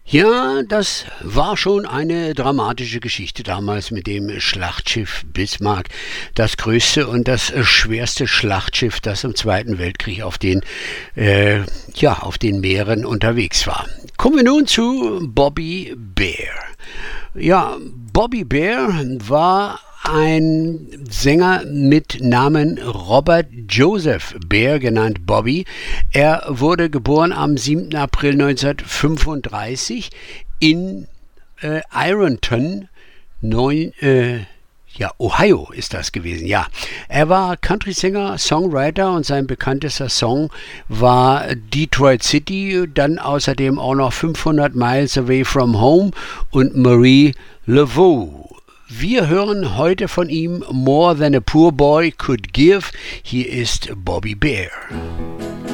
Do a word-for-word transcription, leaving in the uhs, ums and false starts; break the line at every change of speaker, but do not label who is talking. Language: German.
Ja, das war schon eine dramatische Geschichte damals mit dem Schlachtschiff Bismarck. Das größte und das äh, schwerste Schlachtschiff, das im Zweiten Weltkrieg auf den, äh, ja, auf den Meeren unterwegs war. Kommen wir nun zu Bobby Bear. Ja, Bobby Bear war ein Sänger mit Namen Robert Joseph Bear, genannt Bobby. Er wurde geboren am siebten April neunzehnhundertfünfunddreißig in äh, Ironton, neun, äh, ja, Ohio ist das gewesen, ja. Er war Country-Sänger, Songwriter und sein bekanntester Song war Detroit City, dann außerdem auch noch fünfhundert Miles Away from Home und Marie Laveau. Wir hören heute von ihm More Than a Poor Boy Could Give. Hier ist Bobby Bear.